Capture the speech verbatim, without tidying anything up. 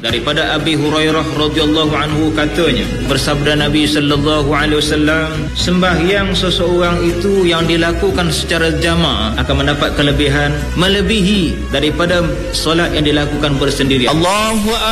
Daripada Abi Hurairah radhiyallahu anhu katanya, bersabda Nabi sallallahu alaihi wasallam, sembahyang seseorang itu yang dilakukan secara jamaah akan mendapat kelebihan melebihi daripada solat yang dilakukan bersendirian. Allahu